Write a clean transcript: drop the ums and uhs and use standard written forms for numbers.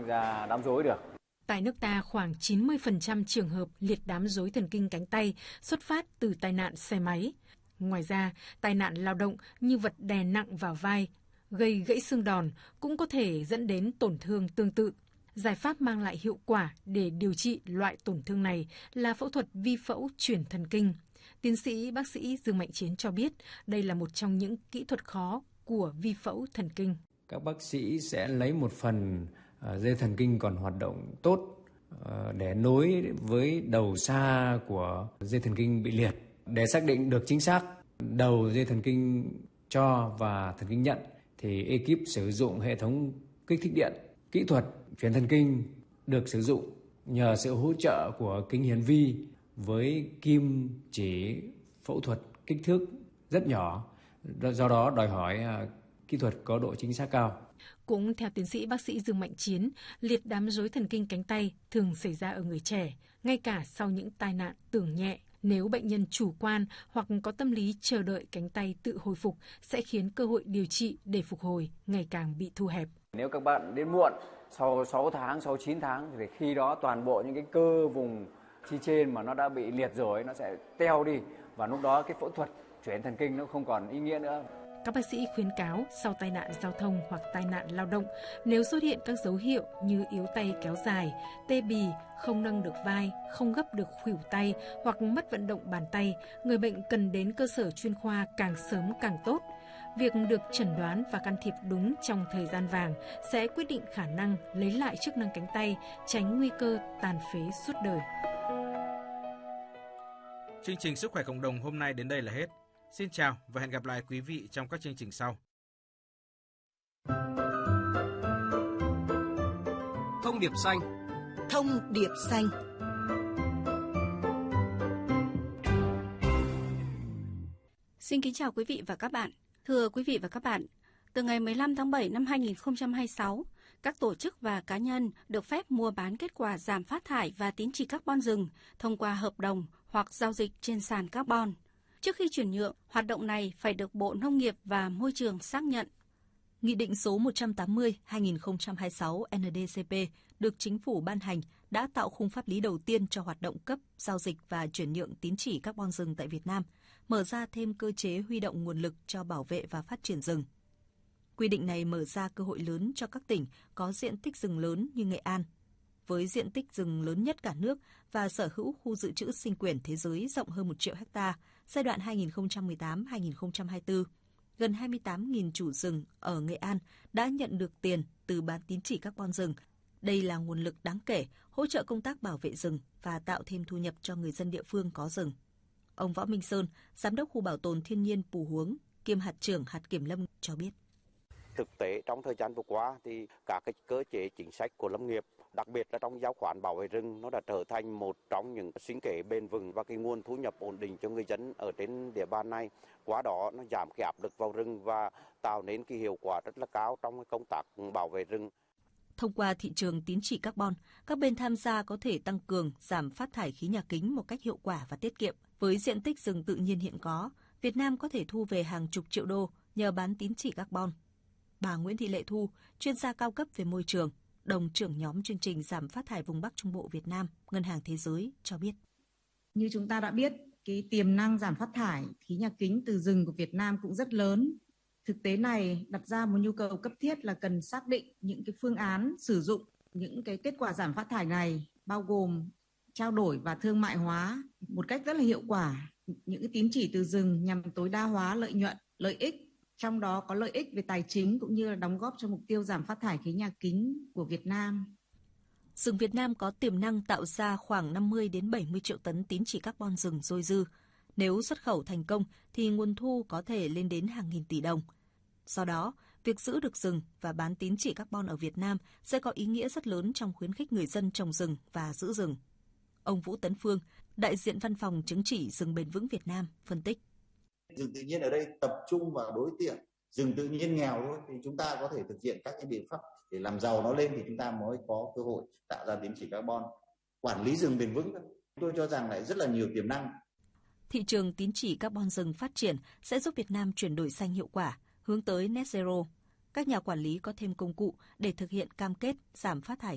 ra đám rối được. Tại nước ta, khoảng 90% trường hợp liệt đám rối thần kinh cánh tay xuất phát từ tai nạn xe máy. Ngoài ra, tai nạn lao động như vật đè nặng vào vai, gây gãy xương đòn cũng có thể dẫn đến tổn thương tương tự. Giải pháp mang lại hiệu quả để điều trị loại tổn thương này là phẫu thuật vi phẫu chuyển thần kinh. Tiến sĩ bác sĩ Dương Mạnh Chiến cho biết đây là một trong những kỹ thuật khó của vi phẫu thần kinh. Các bác sĩ sẽ lấy một phần dây thần kinh còn hoạt động tốt để nối với đầu xa của dây thần kinh bị liệt. Để xác định được chính xác đầu dây thần kinh cho và thần kinh nhận thì ekip sử dụng hệ thống kích thích điện. Kỹ thuật chuyển thần kinh được sử dụng nhờ sự hỗ trợ của kính hiển vi với kim chỉ phẫu thuật kích thước rất nhỏ, do đó đòi hỏi kỹ thuật có độ chính xác cao. Cũng theo tiến sĩ bác sĩ Dương Mạnh Chiến, liệt đám rối thần kinh cánh tay thường xảy ra ở người trẻ, ngay cả sau những tai nạn tưởng nhẹ. Nếu bệnh nhân chủ quan hoặc có tâm lý chờ đợi cánh tay tự hồi phục sẽ khiến cơ hội điều trị để phục hồi ngày càng bị thu hẹp. Nếu các bạn đến muộn, sau 6 tháng, sau 9 tháng thì khi đó toàn bộ những cái cơ vùng chi trên mà nó đã bị liệt rồi nó sẽ teo đi và lúc đó cái phẫu thuật chuyển thần kinh nó không còn ý nghĩa nữa. Các bác sĩ khuyến cáo sau tai nạn giao thông hoặc tai nạn lao động, nếu xuất hiện các dấu hiệu như yếu tay kéo dài, tê bì, không nâng được vai, không gấp được khuỷu tay hoặc mất vận động bàn tay, người bệnh cần đến cơ sở chuyên khoa càng sớm càng tốt. Việc được chẩn đoán và can thiệp đúng trong thời gian vàng sẽ quyết định khả năng lấy lại chức năng cánh tay, tránh nguy cơ tàn phế suốt đời. Chương trình Sức khỏe cộng đồng hôm nay đến đây là hết. Xin chào và hẹn gặp lại quý vị trong các chương trình sau. Thông điệp xanh. Thông điệp xanh. Xin kính chào quý vị và các bạn. Thưa quý vị và các bạn, từ ngày 15 tháng 7 năm 2026, các tổ chức và cá nhân được phép mua bán kết quả giảm phát thải và tín chỉ carbon rừng thông qua hợp đồng hoặc giao dịch trên sàn carbon. Trước khi chuyển nhượng, hoạt động này phải được Bộ Nông nghiệp và Môi trường xác nhận. Nghị định số 180/2026 NDCP được Chính phủ ban hành đã tạo khung pháp lý đầu tiên cho hoạt động cấp, giao dịch và chuyển nhượng tín chỉ carbon rừng tại Việt Nam, mở ra thêm cơ chế huy động nguồn lực cho bảo vệ và phát triển rừng. Quy định này mở ra cơ hội lớn cho các tỉnh có diện tích rừng lớn như Nghệ An. Với diện tích rừng lớn nhất cả nước và sở hữu khu dự trữ sinh quyển thế giới rộng hơn 1 triệu ha, giai đoạn 2018-2024, gần 28.000 chủ rừng ở Nghệ An đã nhận được tiền từ bán tín chỉ carbon rừng. Đây là nguồn lực đáng kể, hỗ trợ công tác bảo vệ rừng và tạo thêm thu nhập cho người dân địa phương có rừng. Ông Võ Minh Sơn, Giám đốc khu bảo tồn thiên nhiên Pù Huống, kiêm hạt trưởng hạt kiểm lâm cho biết. Thực tế trong thời gian vừa qua thì các cái cơ chế chính sách của lâm nghiệp, đặc biệt là trong giao khoán bảo vệ rừng, nó đã trở thành một trong những sinh kế bền vững và cái nguồn thu nhập ổn định cho người dân ở trên địa bàn này. Qua đó nó giảm cái áp lực vào rừng và tạo nên cái hiệu quả rất là cao trong cái công tác bảo vệ rừng. Thông qua thị trường tín chỉ carbon, các bên tham gia có thể tăng cường giảm phát thải khí nhà kính một cách hiệu quả và tiết kiệm. Với diện tích rừng tự nhiên hiện có, Việt Nam có thể thu về hàng chục triệu đô nhờ bán tín chỉ carbon. Bà Nguyễn Thị Lệ Thu, chuyên gia cao cấp về môi trường, đồng trưởng nhóm chương trình giảm phát thải vùng Bắc Trung Bộ Việt Nam, Ngân hàng Thế giới cho biết. Như chúng ta đã biết, cái tiềm năng giảm phát thải khí nhà kính từ rừng của Việt Nam cũng rất lớn. Thực tế này đặt ra một nhu cầu cấp thiết là cần xác định những cái phương án sử dụng những cái kết quả giảm phát thải này, bao gồm trao đổi và thương mại hóa một cách rất là hiệu quả những cái tín chỉ từ rừng nhằm tối đa hóa lợi nhuận, lợi ích, trong đó có lợi ích về tài chính cũng như là đóng góp cho mục tiêu giảm phát thải khí nhà kính của Việt Nam. Rừng Việt Nam có tiềm năng tạo ra khoảng 50 đến 70 triệu tấn tín chỉ carbon rừng dôi dư. Nếu xuất khẩu thành công thì nguồn thu có thể lên đến hàng nghìn tỷ đồng. Do đó, việc giữ được rừng và bán tín chỉ carbon ở Việt Nam sẽ có ý nghĩa rất lớn trong khuyến khích người dân trồng rừng và giữ rừng. Ông Vũ Tấn Phương, đại diện Văn phòng Chứng chỉ Rừng Bền vững Việt Nam, phân tích. Rừng tự nhiên ở đây tập trung vào đối tượng rừng tự nhiên nghèo thôi, thì chúng ta có thể thực hiện các cái biện pháp để làm giàu nó lên thì chúng ta mới có cơ hội tạo ra tín chỉ carbon. Quản lý rừng bền vững, tôi cho rằng lại rất là nhiều tiềm năng. Thị trường tín chỉ carbon rừng phát triển sẽ giúp Việt Nam chuyển đổi xanh hiệu quả, hướng tới net zero. Các nhà quản lý có thêm công cụ để thực hiện cam kết giảm phát thải